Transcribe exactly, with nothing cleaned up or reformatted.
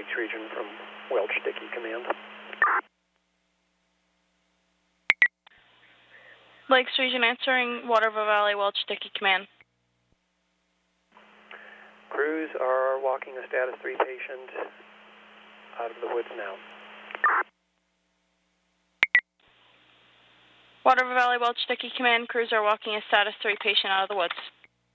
Lakes Region from Welch Dickey Command. Lakes Region answering, Waterville Valley, Welch Dickey Command. Crews are walking a status three patient out of the woods now. Waterville Valley, Welch Dickey Command, crews are walking a status three patient out of the woods.